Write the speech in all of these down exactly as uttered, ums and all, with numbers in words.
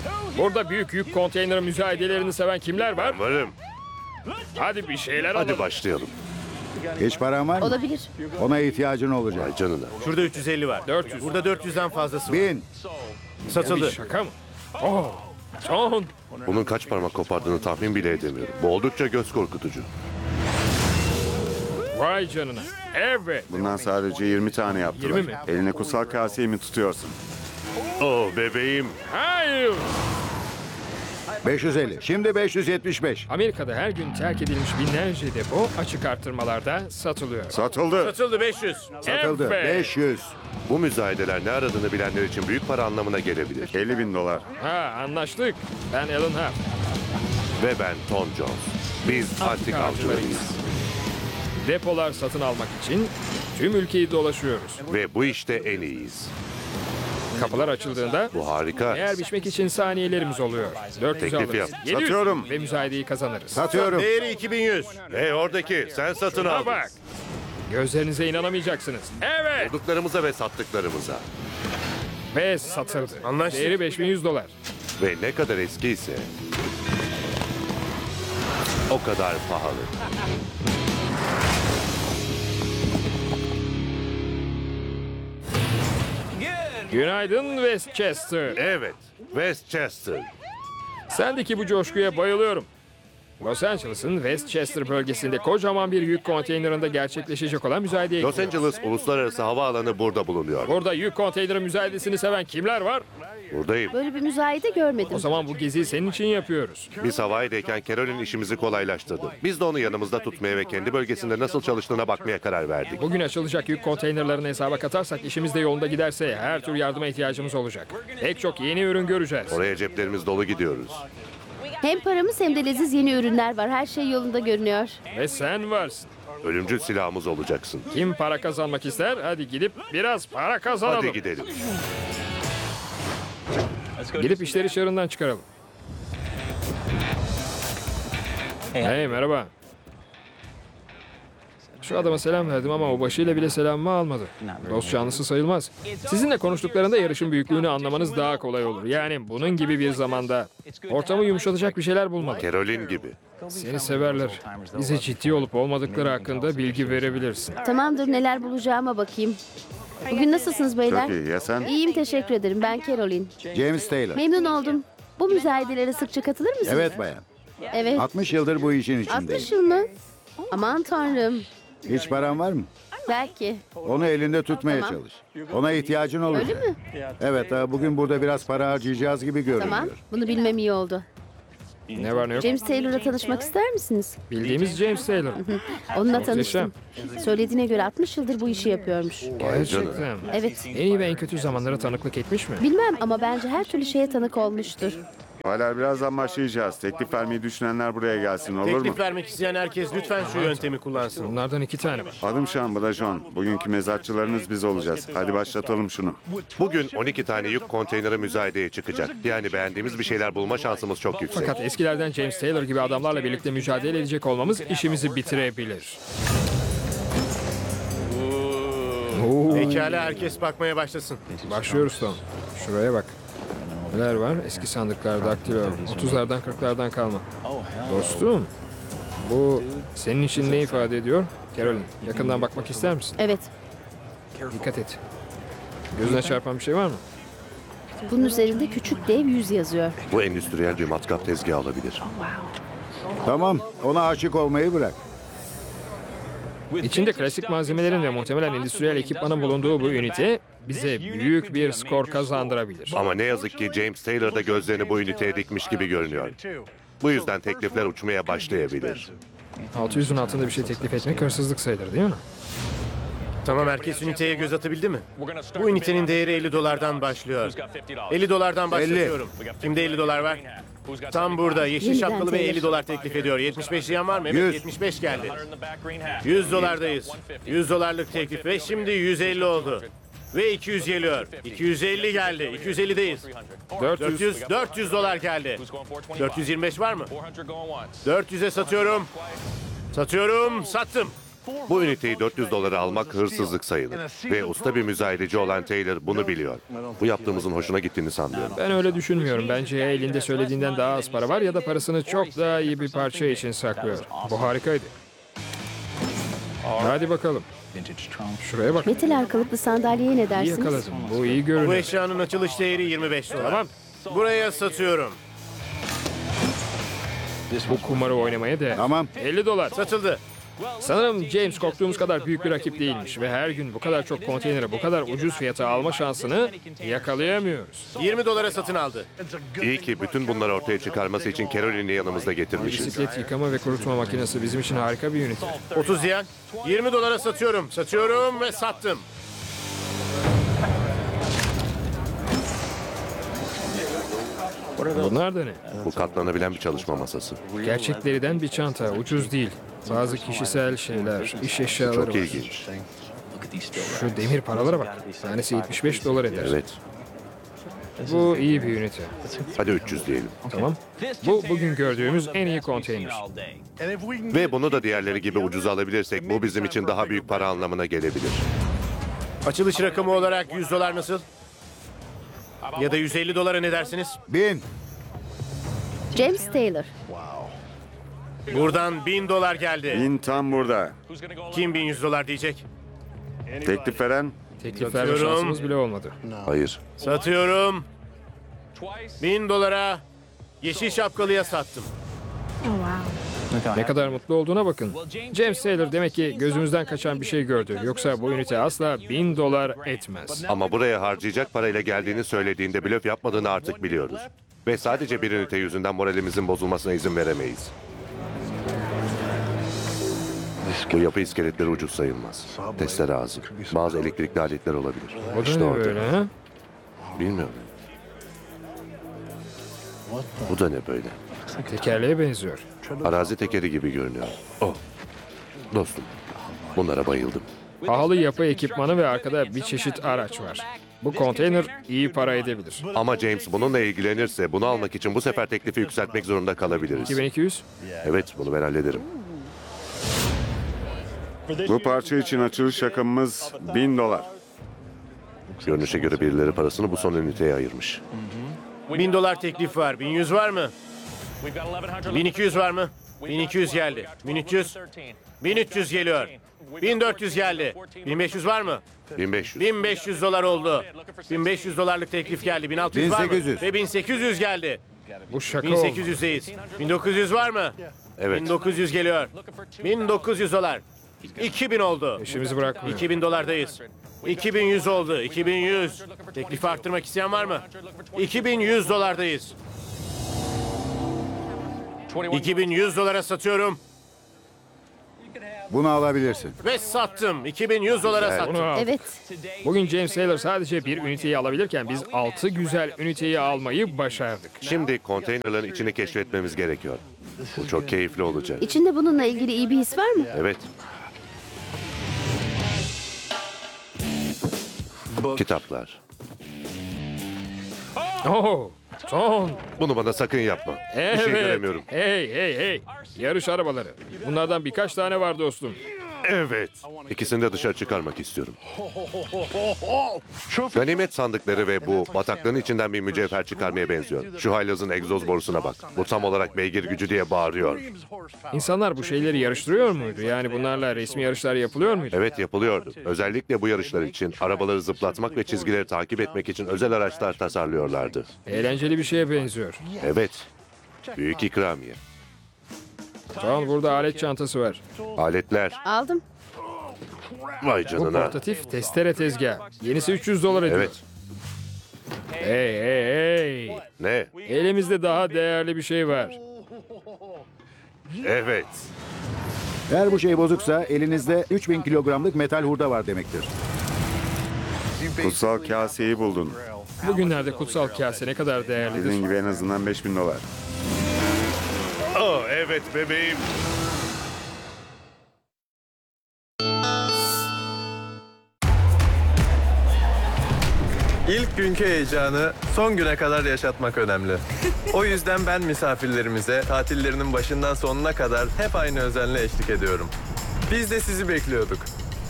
Burada büyük yük konteyner müzayedelerini seven kimler var? Varım. Hadi bir şeyler alalım. Hadi başlayalım. Hiç paran var mı? Olabilir. Ona ihtiyacın olacak. Ay canına. Şurada üç yüz elli var. dört yüz. Burada dört yüzden fazlası var. Bin. Satıldı. Bir şaka mı? Oh, son. Bunun kaç parmak kopardığını tahmin bile edemiyorum. Bu oldukça göz korkutucu. Vay canına. Evet. Bundan sadece yirmi tane yaptılar. yirmi mi? Eline kutsal kaseyi mi tutuyorsun? Oh bebeğim. Hayır. beş yüz elli. Şimdi beş yüz yetmiş beş. Amerika'da her gün terk edilmiş binlerce depo açık arttırmalarda satılıyor. Satıldı. Satıldı beş yüz. Satıldı. Evet. beş yüz. Bu müzayedeler ne aradığını bilenler için büyük para anlamına gelebilir. elli bin dolar. Ha, anlaştık. Ben Alan Huff. Ve ben Tom Jones. Biz antik avcılarıyız. Depolar satın almak için tüm ülkeyi dolaşıyoruz. Ve bu işte en iyiyiz. Kapılar açıldığında Bu harika. eğer biçmek için saniyelerimiz oluyor. dört yüz Teklif alırız. yap. yedi yüz Satıyorum. ve müzayedeyi kazanırız. Satıyorum. Değeri iki bin yüz. Hey oradaki sen satın Ha al. bak. Gözlerinize inanamayacaksınız. Evet. Bulduklarımıza ve sattıklarımıza. Ve satıldı. Anlaştık. Değeri beş bin yüz dolar. Ve ne kadar eskiyse o kadar pahalı. Günaydın Westchester. Evet. Westchester. Sendeki bu coşkuya bayılıyorum. Los Angeles'ın Westchester bölgesinde kocaman bir yük konteynerında gerçekleşecek olan müzayedeye Los gidiyoruz. Angeles Uluslararası Havaalanı burada bulunuyor. Burada yük konteyneri müzayedesini seven kimler var? Buradayım. Böyle bir müzayede görmedim. O zaman bu geziyi senin için yapıyoruz. Biz Hawaii'deyken Carol'in işimizi kolaylaştırdı. Biz de onu yanımızda tutmaya ve kendi bölgesinde nasıl çalıştığına bakmaya karar verdik. Bugün açılacak yük konteynerlerini hesaba katarsak işimiz de yolunda giderse her tür yardıma ihtiyacımız olacak. Pek çok yeni ürün göreceğiz. Oraya ceplerimiz dolu gidiyoruz. Hem paramız hem de leziz yeni ürünler var. Her şey yolunda görünüyor. Ve sen varsın. Ölümcül silahımız olacaksın. Kim para kazanmak ister? Hadi gidip biraz para kazanalım. Hadi gidelim. Gidip işleri çığırından çıkaralım. Hey merhaba. Şu adama selam verdim ama o başıyla bile selamımı almadı. Dost canlısı sayılmaz. Sizinle konuştuklarında yarışın büyüklüğünü anlamanız daha kolay olur. Yani bunun gibi bir zamanda ortamı yumuşatacak bir şeyler bulmalı. Carol'in gibi. Seni severler. Bize ciddi olup olmadıkları hakkında bilgi verebilirsin. Tamamdır, neler bulacağıma bakayım. Bugün nasılsınız beyler? Çok iyi. Ya sen? İyiyim, teşekkür ederim. Ben Caroline. James Taylor. Memnun oldum. Bu müzayedelere sıkça katılır mısınız? Evet bayan. Evet. altmış yıldır bu işin altmış içindeyim. yıl mı? Aman tanrım. Hiç paran var mı? Belki. Onu elinde tutmaya Tamam. çalış. Ona ihtiyacın olacak. Öyle mi? Evet, ha, bugün burada biraz para harcayacağız gibi görünüyor. Tamam. Bunu bilmem iyi oldu. Ne var ne yok? James Taylor'la tanışmak ister misiniz? Bildiğimiz James Taylor. Onunla Muhteşem. tanıştım. Söylediğine göre altmış yıldır bu işi yapıyormuş. Gerçekten. Evet. En iyi ve en kötü zamanlara tanıklık etmiş mi? Bilmem ama bence her türlü şeye tanık olmuştur. Hala birazdan başlayacağız. Teklif vermeyi düşünenler buraya gelsin, olur mu? Teklif vermek isteyen herkes lütfen şu yöntemi kullansın. Bunlardan iki tane var. Adım Sean, bu da John. Bugünkü mezatçılarınız biz olacağız. Hadi başlatalım şunu. Bugün on iki tane yük konteyneri müzayedeye çıkacak. Yani beğendiğimiz bir şeyler bulma şansımız çok yüksek. Fakat eskilerden James Taylor gibi adamlarla birlikte mücadele edecek olmamız işimizi bitirebilir. Pekala, herkes bakmaya başlasın. Başlıyoruz Tom. Şuraya bak. Neler var? Eski sandıklar, daktilo. otuzlardan kırklardan kalma. Dostum, bu senin için ne ifade ediyor? Carolyn, yakından bakmak ister misin? Evet. Dikkat et. Gözüne çarpan bir şey var mı? Bunun üzerinde küçük dev yüz yazıyor. Bu endüstriyel bir matkap tezgahı olabilir. Tamam, ona aşık olmayı bırak. İçinde klasik malzemelerin ve muhtemelen endüstriyel ekipmanın bulunduğu bu ünite bize büyük bir skor kazandırabilir. Ama ne yazık ki James Taylor da gözlerini bu üniteye dikmiş gibi görünüyor. Bu yüzden teklifler uçmaya başlayabilir. altı yüzün altında bir şey teklif etmek hırsızlık sayılır değil mi? Tamam, herkes üniteye göz atabildi mi? Bu ünitenin değeri elli dolardan başlıyor. elli dolardan başlatıyorum. Kimde elli dolar var? Tam burada yeşil Yeniden şapkalı ve Taylor. elli dolar teklif ediyor. yetmiş beş diyen var mı? Evet, Yüz. yetmiş beş geldi. yüz dolardayız. yüz dolarlık teklif ve şimdi yüz elli oldu. Ve iki yüz geliyor. iki yüz elli geldi. iki yüz ellideyiz. dört dört yüz. yüz, dört yüz dolar geldi. dört yüz yirmi beş var mı? dört yüze satıyorum. Satıyorum, sattım. Bu üniteyi dört yüz dolara almak hırsızlık sayılır. Ve usta bir müzayedeci olan Taylor bunu biliyor. Bu yaptığımızın hoşuna gittiğini sanmıyorum. Ben öyle düşünmüyorum. Bence ya elinde söylediğinden daha az para var ya da parasını çok daha iyi bir parça için saklıyor. Bu harikaydı. Hadi bakalım. Şuraya bak. Metal arkalıklı sandalyeye ne İyi dersiniz? yakaladım. Bu iyi Bu görünüyor. eşyanın açılış değeri yirmi beş dolar. Tamam. Buraya satıyorum. Bu kumarı oynamaya değer. Tamam. elli dolar. Satıldı. Sanırım James korktuğumuz kadar büyük bir rakip değilmiş ve her gün bu kadar çok konteyneri bu kadar ucuz fiyata alma şansını yakalayamıyoruz. yirmi dolara satın aldı. İyi ki bütün bunları ortaya çıkarması için Caroline'i yanımızda getirmişiz. Bisiklet yıkama ve kurutma makinesi bizim için harika bir ünite. otuz yen. yirmi dolara satıyorum. Satıyorum ve sattım. Bunlar da ne? Bu katlanabilen bir çalışma masası. Gerçek deriden bir çanta, ucuz değil. Bazı kişisel şeyler, iş eşyaları Çok var. ilginç. Şu demir paralara bak. Tanesi yetmiş beş dolar eder. Evet. Bu iyi bir ünite. Hadi üç yüz diyelim. Tamam. Bu bugün gördüğümüz en iyi konteyner. Ve bunu da diğerleri gibi ucuza alabilirsek bu bizim için daha büyük para anlamına gelebilir. Açılış rakamı olarak yüz dolar nasıl? Ya da yüz elli dolara ne dersiniz? Bin. James Taylor. Buradan bin dolar geldi. Bin tam burada. Kim bin yüz dolar diyecek? Teklif veren Teklif verme Satıyorum. şansımız bile olmadı. Hayır. Satıyorum. Bin dolara yeşil şapkalıya sattım. Ne kadar mutlu olduğuna bakın. James Taylor demek ki gözümüzden kaçan bir şey gördü. Yoksa bu ünite asla bin dolar etmez. Ama buraya harcayacak parayla geldiğini söylediğinde blöf yapmadığını artık biliyoruz. Ve sadece bir ünite yüzünden moralimizin bozulmasına izin veremeyiz. Bu yapı iskeletleri ucuz sayılmaz. Testere ağzı. Bazı elektrikli aletler olabilir. O da İşte ne orada. böyle ha? Bilmiyorum. Bu da ne böyle? Tekerleğe benziyor. Arazi tekeri gibi görünüyor. Oh. Dostum. Bunlara bayıldım. Pahalı yapı ekipmanı ve arkada bir çeşit araç var. Bu konteyner iyi para edebilir. Ama James bununla ilgilenirse bunu almak için bu sefer teklifi yükseltmek zorunda kalabiliriz. iki bin iki yüz? Evet, bunu ben hallederim. bu parça için açılış rakamımız bin dolar. Görünüşe göre birileri parasını bu son üniteye ayırmış. Bin dolar teklif var. Bin yüz var mı? Bin iki yüz var mı? Bin iki yüz geldi. Bin üç yüz. Bin üç yüz geliyor. Bin dört yüz geldi. Bin beş yüz var mı? bin beş yüz. Bin beş yüz dolar oldu. Bin beş yüz dolarlık teklif geldi. Bin altı yüz var mı? bin sekiz yüz. Ve bin sekiz yüz geldi. Bu şaka Bin oldu. sekiz yüzdeyiz. Bin dokuz yüz var mı? Evet. Bin dokuz yüz geliyor. Bin dokuz yüz dolar. iki bin oldu. İşimizi bırakmıyor. iki bin dolardayız. iki bin yüz oldu. iki bin yüz. Teklifi arttırmak isteyen var mı? iki bin yüz dolardayız. iki bin yüz dolara satıyorum Bunu alabilirsin. ve sattım. iki bin yüz dolara Bunu sattım. al. Evet. Bugün James Taylor sadece bir üniteyi alabilirken biz altı güzel üniteyi almayı başardık. Şimdi konteynerların içini keşfetmemiz gerekiyor. Bu çok keyifli olacak. İçinde bununla ilgili iyi bir his var mı? Evet. Kitaplar. Oh, Ton. Bunu bana sakın yapma. Bir şey Evet. göremiyorum. Hey hey hey. Yarış arabaları. Bunlardan birkaç tane var dostum. Evet. İkisini de dışarı çıkarmak istiyorum. Ganimet sandıkları ve bu bataklığın içinden bir mücevher çıkarmaya benziyor. Şu haylazın egzoz borusuna bak. Bu tam olarak beygir gücü diye bağırıyor. İnsanlar bu şeyleri yarıştırıyor muydu? Yani bunlarla resmi yarışlar yapılıyor muydu? Evet, yapılıyordu. Özellikle bu yarışlar için arabaları zıplatmak ve çizgileri takip etmek için özel araçlar tasarlıyorlardı. Eğlenceli bir şeye benziyor. Evet. Büyük ikramiye. Ton, burada alet çantası var. Aletler. Aldım. Vay Bu canına. portatif testere tezgah. Yenisi üç yüz dolar ediyor. Evet. Hey hey hey. Ne? Elimizde daha değerli bir şey var. Evet. Eğer bu şey bozuksa elinizde üç bin kilogramlık metal hurda var demektir. Kutsal kaseyi buldun. Bugünlerde kutsal kase ne kadar değerlidir? Dediğin gibi en azından beş bin dolar. Oh, evet bebeğim. İlk günkü heyecanı son güne kadar yaşatmak önemli. O yüzden ben misafirlerimize tatillerinin başından sonuna kadar hep aynı özenle eşlik ediyorum. Biz de sizi bekliyorduk.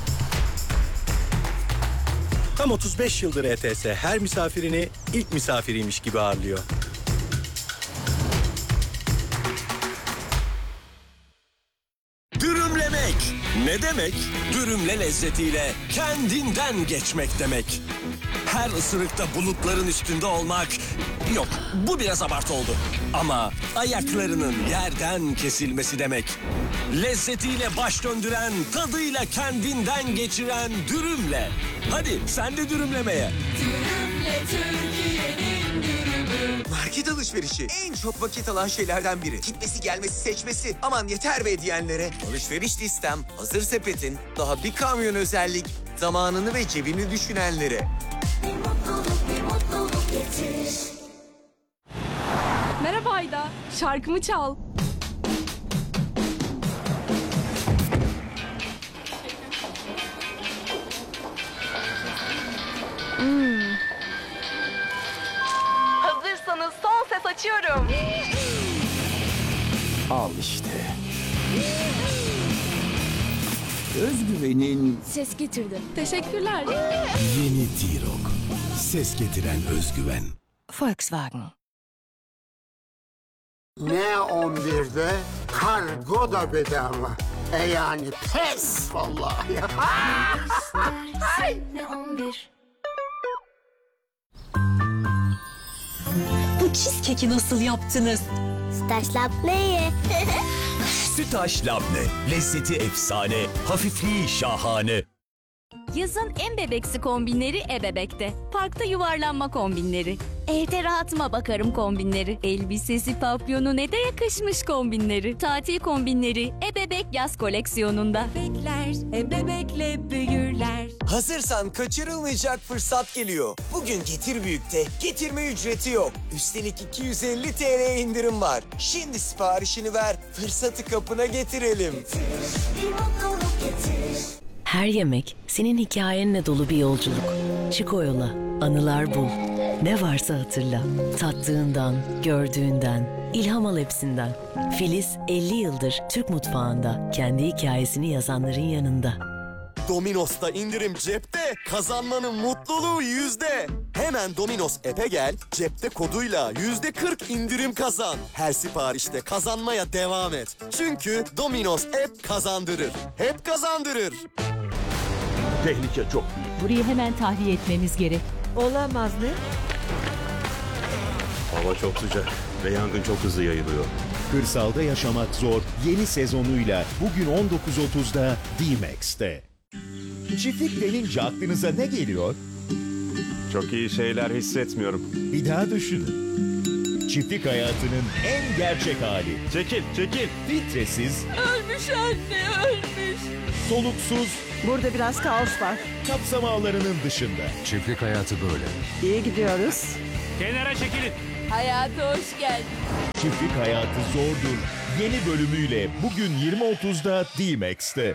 Tam otuz beş yıldır E T S her misafirini ilk misafiriymiş gibi ağırlıyor. Dürümlemek ne demek? Dürümle lezzetiyle kendinden geçmek demek. Her ısırıkta bulutların üstünde olmak... Yok, bu biraz abartı oldu. Ama ayaklarının yerden kesilmesi demek. Lezzetiyle baş döndüren, tadıyla kendinden geçiren dürümle. Hadi sen de dürümlemeye. Dürümle Türkiye'nin dürümü. Market alışverişi en çok vakit alan şeylerden biri. Gitmesi gelmesi seçmesi. Aman yeter be diyenlere. Alışveriş listem, hazır sepetin, daha bir kamyon özellik. Zamanını ve cebini düşünenlere. Bir mutluluk, bir mutluluk getir. Merhaba Ayda, şarkımı çal. Hmm. Hazırsanız son ses açıyorum. Al işte. Özgüvenin Ses getirdim. Teşekkürler. yeni T-Roc. Ses getiren özgüven. Volkswagen. Ne on birde kargo da bedava. E yani pes vallahi. Ne on bir. Bu cheesecake'i nasıl yaptınız? Sütaş labneyi. Sütaş labne, lezzeti efsane, hafifliği şahane. Yazın en bebeksi kombinleri Ebebek'te. Parkta yuvarlanma kombinleri. Evde rahatıma bakarım kombinleri. Elbisesi papyonu ne de yakışmış kombinleri. Tatil kombinleri Ebebek yaz koleksiyonunda. Bebekler, ebebekle büyürler. Hazırsan kaçırılmayacak fırsat geliyor. Bugün Getir Büyük'te getirme ücreti yok. Üstelik iki yüz elli T L indirim var. Şimdi siparişini ver, fırsatı kapına getirelim. Bir mutluluk getir. Her yemek senin hikayenle dolu bir yolculuk. Çık o yola, anılar bul. Ne varsa hatırla. Tattığından, gördüğünden, ilham al hepsinden. Filiz elli yıldır Türk mutfağında kendi hikayesini yazanların yanında. Domino's'ta indirim cepte, kazanmanın mutluluğu yüzde. Hemen Domino's app'e gel, cepte koduyla yüzde kırk indirim kazan. Her siparişte kazanmaya devam et. Çünkü Domino's app kazandırır. Hep kazandırır. Tehlike çok büyük. Burayı hemen tahliye etmemiz gerek. Olamaz ne? Hava çok sıcak ve yangın çok hızlı yayılıyor. Kırsalda yaşamak zor yeni sezonuyla bugün on dokuz otuzda D-Max'te. Çiftlik denince aklınıza ne geliyor? Çok iyi şeyler hissetmiyorum. Bir daha düşünün. Çiftlik hayatının en gerçek hali. Çekil, çekil. Filtresiz, Ölmüş anne, ölmüş. soluksuz, Burada biraz kaos var. kapsam ağlarının dışında. Çiftlik hayatı böyle. İyi gidiyoruz. Kenara çekilin. Hayata hoş geldin. Çiftlik hayatı zordur. Yeni bölümüyle bugün yirmi otuzda D-Max'te.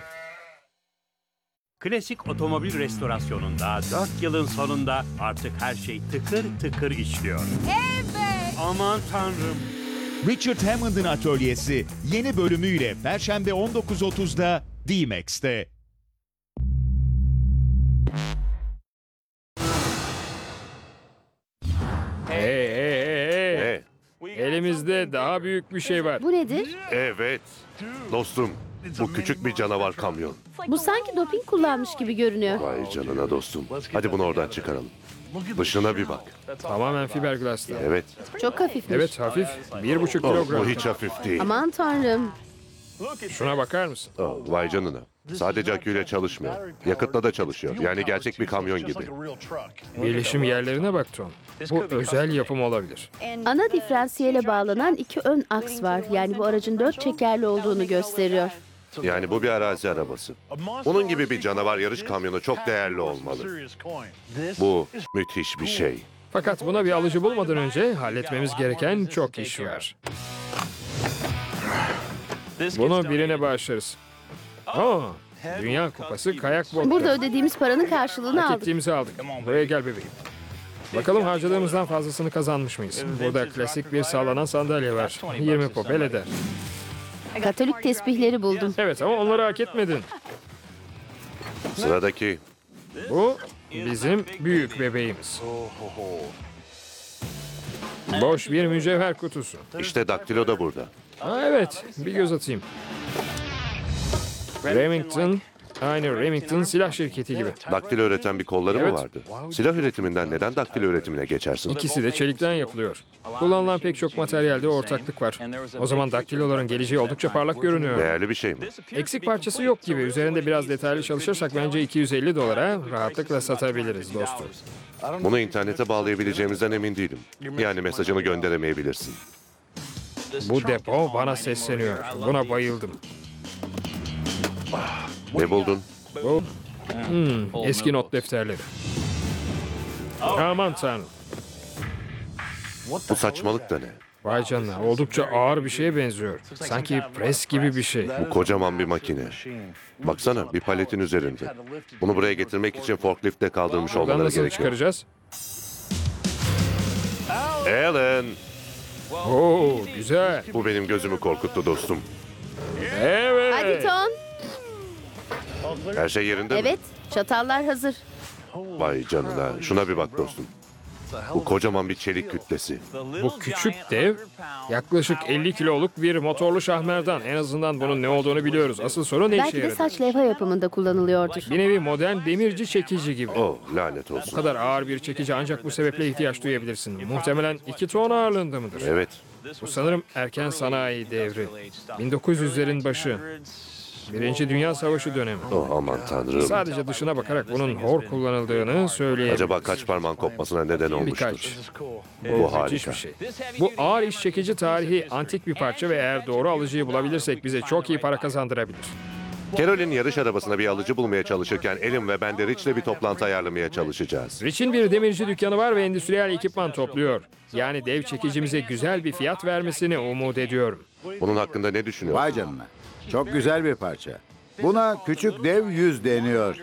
Klasik otomobil restorasyonunda dört yılın sonunda artık her şey tıkır tıkır işliyor. Evet. Aman tanrım. Richard Hammond'ın atölyesi yeni bölümüyle Perşembe on dokuz otuzda D-Max'te. Hey hey hey hey. Ne? Elimizde daha büyük bir şey var. Bu nedir? Evet. Dostum, bu küçük bir canavar kamyon. Bu sanki doping kullanmış gibi görünüyor. Vay canına dostum. Hadi bunu oradan çıkaralım. Dışına bir bak. Tamamen fiberglass'ta. Evet. Çok hafifmiş. Evet hafif. Bir buçuk Oh, kilogram. bu hiç hafif değil. Aman tanrım. Şuna bakar mısın? Oh, vay canına. Sadece aküyle çalışmıyor. Yakıtla da çalışıyor. Yani gerçek bir kamyon gibi. Birleşim yerlerine bak Tom. Bu özel yapım olabilir. Ana diferansiyele bağlanan iki ön aks var. Yani bu aracın dört çekerli olduğunu gösteriyor. Yani bu bir arazi arabası. Bunun gibi bir canavar yarış kamyonu çok değerli olmalı. Bu müthiş bir şey. Fakat buna bir alıcı bulmadan önce halletmemiz gereken çok iş var. Bunu birine bağışlarız. Aa, Dünya Kupası kayak botta. Burada ödediğimiz paranın karşılığını Hak aldık. ettiğimizi aldık. Buraya gel bebeğim. Bakalım harcadığımızdan fazlasını kazanmış mıyız? Burada klasik bir sağlanan sandalye var. yirmi popel eder. Katolik tesbihleri buldum. Evet ama onları hak etmedin. Sıradaki. Bu bizim büyük bebeğimiz. Boş bir mücevher kutusu. İşte daktilo da burada. Ha, evet, bir göz atayım. Remington, aynı Remington silah şirketi gibi. Daktilo üreten bir kolları Evet. mı vardı? Silah üretiminden neden daktilo üretimine geçersin? İkisi de çelikten yapılıyor. Kullanılan pek çok materyalde ortaklık var. O zaman daktiloların geleceği oldukça parlak görünüyor. Değerli bir şey mi? Eksik parçası yok gibi. Üzerinde biraz detaylı çalışırsak bence iki yüz elli dolara rahatlıkla satabiliriz dostum. Bunu internete bağlayabileceğimizden emin değilim. Yani mesajını gönderemeyebilirsin. Bu depo bana sesleniyor. Buna bayıldım. Ne buldun? Bu hmm, eski not defterleri. Aman tanrım. Bu saçmalık da ne? Vay canına, oldukça ağır bir şeye benziyor. Sanki pres gibi bir şey. Bu kocaman bir makine. Baksana bir paletin üzerinde. Bunu buraya getirmek için forkliftle kaldırmış Buradan olmaları nasıl gerekiyor. çıkaracağız? Alan! Oo, güzel. Bu benim gözümü korkuttu dostum. Evet. Hadi Ton. Her şey yerinde mi? Evet, çatallar hazır. Vay canına. Şuna bir bak dostum. Bu kocaman bir çelik kütlesi. Bu küçük dev yaklaşık elli kiloluk bir motorlu şahmerdan. En azından bunun ne olduğunu biliyoruz. Asıl soru ne işe Belki de yaradı? saç levha yapımında kullanılıyordur. Bir nevi modern demirci çekici gibi. Oh lanet Bu olsun. kadar ağır bir çekici ancak bu sebeple ihtiyaç duyabilirsin. Muhtemelen iki ton ağırlığında mıdır? Evet. Bu sanırım erken sanayi devri. bin dokuz yüzlerin başı. Birinci Dünya Savaşı dönemi. Oh aman tanrım. Sadece dışına bakarak bunun hor kullanıldığını söyleyebiliriz. Acaba kaç parmağın kopmasına neden olmuştur? Birkaç. Bu Müthiş harika. bir şey. Bu ağır iş çekici tarihi antik bir parça ve eğer doğru alıcıyı bulabilirsek bize çok iyi para kazandırabilir. Carol'in yarış arabasına bir alıcı bulmaya çalışırken Elim ve ben de Rich'le bir toplantı ayarlamaya çalışacağız. Rich'in bir demirci dükkanı var ve endüstriyel ekipman topluyor. Yani dev çekicimize güzel bir fiyat vermesini umut ediyorum. Bunun hakkında ne düşünüyorsun? Vay canına. Çok güzel bir parça. Buna küçük dev yüz deniyor.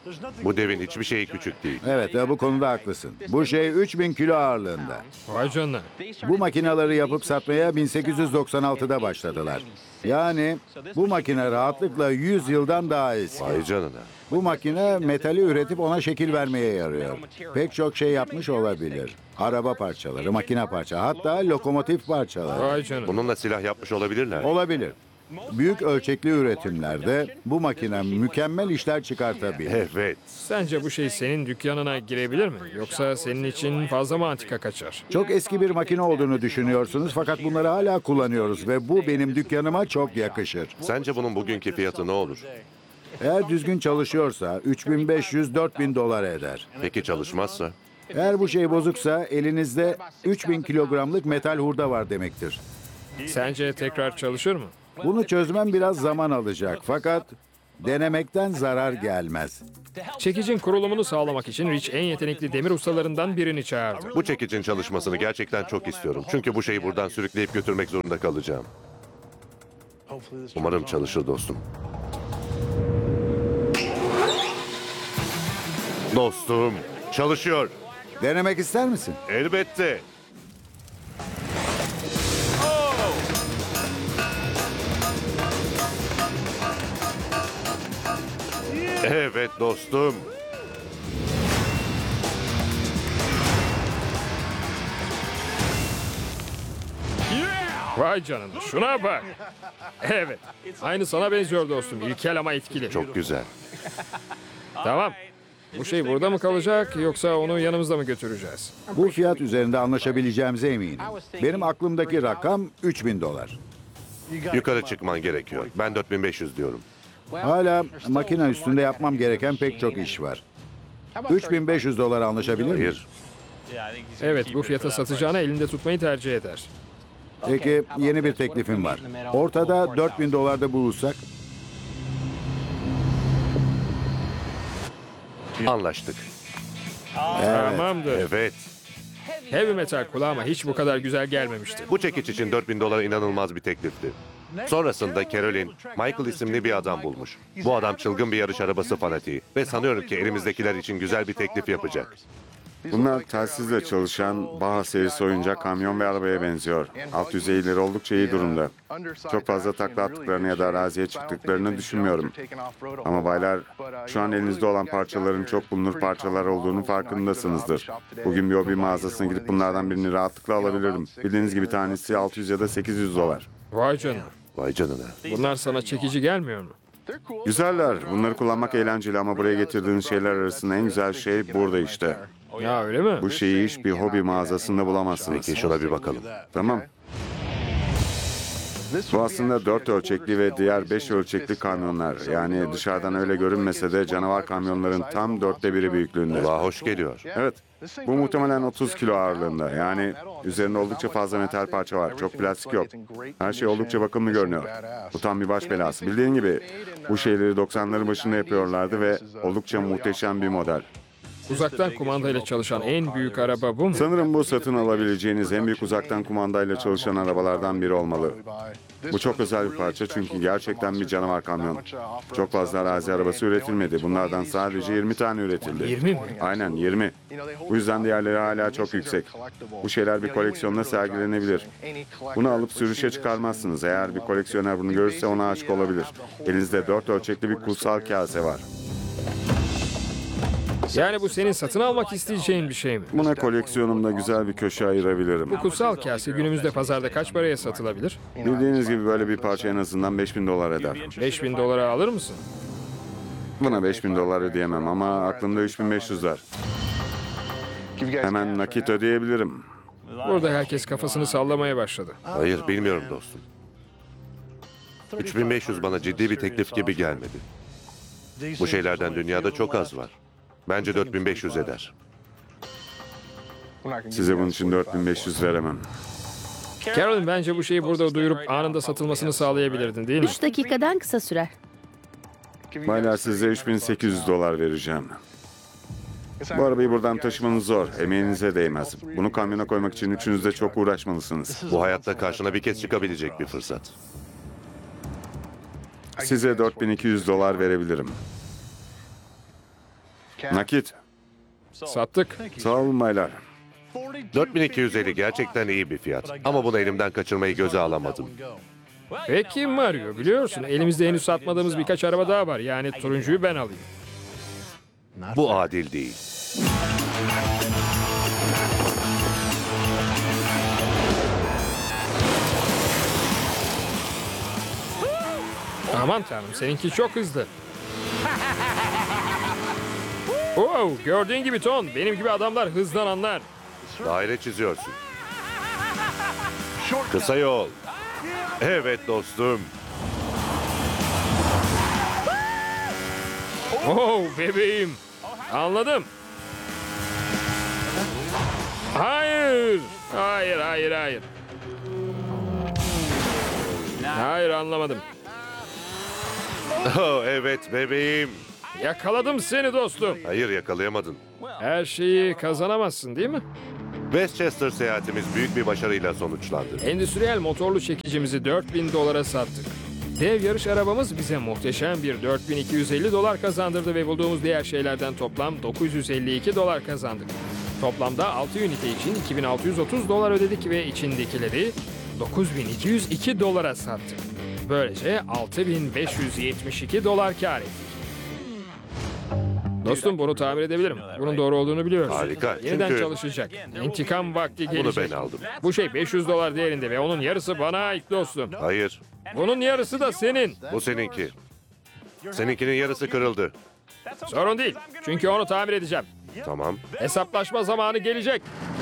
Bu devin hiçbir şeyi küçük değil. Evet, bu konuda haklısın. Bu şey üç bin kilo ağırlığında. Vay canına. Bu makineleri yapıp satmaya bin sekiz yüz doksan altıda başladılar. Yani bu makine rahatlıkla yüz yıldan daha eski. Vay canına. Bu makine metali üretip ona şekil vermeye yarıyor. Pek çok şey yapmış olabilir. Araba parçaları, makine parça, hatta lokomotif parçaları. Vay canına. Bununla silah yapmış olabilirler. Olabilir. Büyük ölçekli üretimlerde bu makine mükemmel işler çıkartabilir. Evet. Sence bu şey senin dükkanına girebilir mi? Yoksa senin için fazla mı antika kaçar? Çok eski bir makine olduğunu düşünüyorsunuz fakat bunları hala kullanıyoruz ve bu benim dükkanıma çok yakışır. Sence bunun bugünkü fiyatı ne olur? Eğer düzgün çalışıyorsa üç bin beş yüz dört bin dolar eder. Peki çalışmazsa? Eğer bu şey bozuksa elinizde üç bin kilogramlık metal hurda var demektir. Sence tekrar çalışır mı? Bunu çözmem biraz zaman alacak fakat denemekten zarar gelmez. Çekicin kurulumunu sağlamak için Rich en yetenekli demir ustalarından birini çağırdı. Bu çekicin çalışmasını gerçekten çok istiyorum. Çünkü bu şeyi buradan sürükleyip götürmek zorunda kalacağım. Umarım çalışır dostum. Dostum, çalışıyor. Denemek ister misin? Elbette. Evet dostum. Vay canına, şuna bak. Evet, aynı sana benziyor dostum. İlkel ama etkili. Çok güzel. Tamam. Bu şey burada mı kalacak yoksa onu yanımızda mı götüreceğiz? Bu fiyat üzerinde anlaşabileceğimize eminim. Benim aklımdaki rakam üç bin dolar. Yukarı çıkman gerekiyor. Ben dört bin beş yüz diyorum. Hala makine üstünde yapmam gereken pek çok iş var. üç bin beş yüz dolar anlaşabilir miyiz? Hayır. Evet, bu fiyata satacağına elinde tutmayı tercih eder. Peki yeni bir teklifim var. Ortada dört bin dolarda buluşsak? Anlaştık. Evet. Tamamdır. Evet. Heavy metal kulağıma hiç bu kadar güzel gelmemişti. Bu çekiç için dört bin dolar inanılmaz bir teklifti. Sonrasında Carolyn, Michael isimli bir adam bulmuş. Bu adam çılgın bir yarış arabası fanatiği ve sanıyorum ki elimizdekiler için güzel bir teklif yapacak. Bunlar telsizle çalışan Baha serisi oyuncak kamyon ve arabaya benziyor. Alt yüzeyleri oldukça iyi durumda. Çok fazla takla attıklarını ya da araziye çıktıklarını düşünmüyorum. Ama baylar, şu an elinizde olan parçaların çok bulunur parçalar olduğunu farkındasınızdır. Bugün bir hobi mağazasına gidip bunlardan birini rahatlıkla alabilirim. Bildiğiniz gibi tanesi altı yüz ya da sekiz yüz dolar. Vay canına. Vay canına. Bunlar sana çekici gelmiyor mu? Güzeller. Bunları kullanmak eğlenceli ama buraya getirdiğiniz şeyler arasında en güzel şey burada işte. Ya öyle mi? Bu şeyi hiçbir hobi mağazasında bulamazsınız. Peki şuna bir bakalım. Tamam. Bu aslında dört ölçekli ve diğer beş ölçekli kamyonlar. Yani dışarıdan öyle görünmese de canavar kamyonların tam dörtte biri büyüklüğünde. Kulağa hoş geliyor. Evet. Bu muhtemelen otuz kilo ağırlığında. Yani üzerinde oldukça fazla metal parça var. Çok plastik yok. Her şey oldukça bakımlı görünüyor. Bu tam bir baş belası. Bildiğin gibi bu şeyleri doksanların başında yapıyorlardı ve oldukça muhteşem bir model. Uzaktan kumandayla çalışan en büyük araba bu mu? Sanırım bu satın alabileceğiniz en büyük uzaktan kumandayla çalışan arabalardan biri olmalı. Bu çok özel bir parça çünkü gerçekten bir canavar kamyon. Çok fazla arazi arabası üretilmedi. Bunlardan sadece yirmi tane üretildi. yirmi mi? Aynen yirmi. Bu yüzden değerleri hala çok yüksek. Bu şeyler bir koleksiyonla sergilenebilir. Bunu alıp sürüşe çıkarmazsınız. Eğer bir koleksiyoner bunu görürse ona aşık olabilir. Elinizde dört ölçekli bir kutsal kase var. Yani bu senin satın almak isteyeceğin bir şey mi? Buna koleksiyonumda güzel bir köşe ayırabilirim. Bu kutsal kase günümüzde pazarda kaç paraya satılabilir? Bildiğiniz gibi böyle bir parça en azından beş bin dolar eder. beş bin dolara alır mısın? Buna beş bin dolar ödeyemem ama aklımda üç bin beş yüz var. Hemen nakit ödeyebilirim. Burada herkes kafasını sallamaya başladı. Hayır, bilmiyorum dostum. üç bin beş yüz bana ciddi bir teklif gibi gelmedi. Bu şeylerden dünyada çok az var. Bence dört bin beş yüz eder. Size bunun için dört bin beş yüz veremem. Carolyn, bence bu şeyi burada duyurup anında satılmasını sağlayabilirdin değil mi? Üç dakikadan kısa sürer. Baylar, size üç bin sekiz yüz dolar vereceğim. Bu arabayı buradan taşımanız zor. Emeğinize değmez. Bunu kamyona koymak için üçünüz de çok uğraşmalısınız. Bu hayatta karşına bir kez çıkabilecek bir fırsat. Size dört bin iki yüz dolar verebilirim. Nakit. Sattık. Sağ olun baylar. dört bin iki yüz elli gerçekten iyi bir fiyat. Ama bunu elimden kaçırmayı göze alamadım. Peki Mario, biliyorsun elimizde henüz satmadığımız birkaç araba daha var. Yani turuncuyu ben alayım. Bu adil değil. Aman tanrım, seninki çok hızlı. Oh, gördüğün gibi Ton, benim gibi adamlar hızdan anlar. Daire çiziyorsun. Kısa yol. Evet dostum. Oh bebeğim. Anladım. Hayır. Hayır, hayır, hayır. Hayır, anlamadım. Oh, evet bebeğim. Yakaladım seni dostum. Hayır, yakalayamadın. Her şeyi kazanamazsın değil mi? Westchester seyahatimiz büyük bir başarıyla sonuçlandı. Endüstriyel motorlu çekicimizi dört bin dolara sattık. Dev yarış arabamız bize muhteşem bir dört bin iki yüz elli dolar kazandırdı ve bulduğumuz diğer şeylerden toplam dokuz yüz elli iki dolar kazandık. Toplamda altı ünite için iki bin altı yüz otuz dolar ödedik ve içindekileri dokuz bin iki yüz iki dolara sattık. Böylece altı bin beş yüz yetmiş iki dolar kar ettik. Dostum, bunu tamir edebilirim. Bunun doğru olduğunu biliyoruz. Harika, Yeniden çünkü- çalışacak. İntikam vakti Bunu gelecek. ben aldım. Bu şey beş yüz dolar değerinde ve onun yarısı bana ait dostum. Hayır, Bunun yarısı da senin. bu seninki. Seninkinin yarısı kırıldı. Sorun değil. Çünkü onu tamir edeceğim. Tamam. Hesaplaşma zamanı gelecek.